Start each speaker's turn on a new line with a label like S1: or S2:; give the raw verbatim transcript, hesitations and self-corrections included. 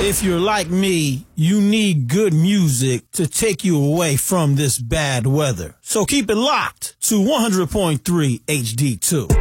S1: If you're like me, you need good music to take you away from this bad weather. So keep it locked to one hundred point three H D two.